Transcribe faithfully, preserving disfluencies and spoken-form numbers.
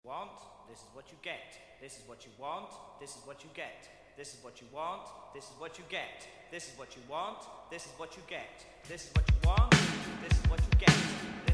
want, this is what you get. This is what you want, this is what you get. This is what you want, this is what you get. This is what you want, this is what you get. This is what you want, this is what you get.